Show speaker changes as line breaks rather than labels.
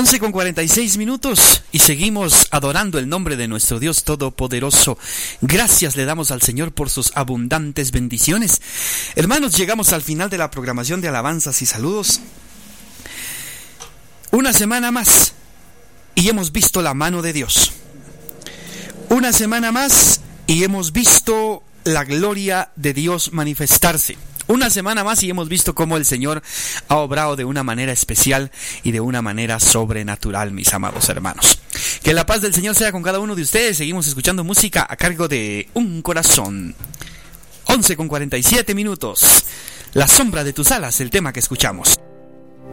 11:46 y seguimos adorando el nombre de nuestro Dios Todopoderoso. Gracias le damos al Señor por sus abundantes bendiciones. Hermanos, llegamos al final de la programación de alabanzas y saludos. Una semana más y hemos visto la mano de Dios. Una semana más y hemos visto la gloria de Dios manifestarse. Una semana más y hemos visto cómo el Señor ha obrado de una manera especial y de una manera sobrenatural, mis amados hermanos. Que la paz del Señor sea con cada uno de ustedes. Seguimos escuchando música a cargo de Un Corazón. 11:47. La sombra de tus alas, el tema que escuchamos.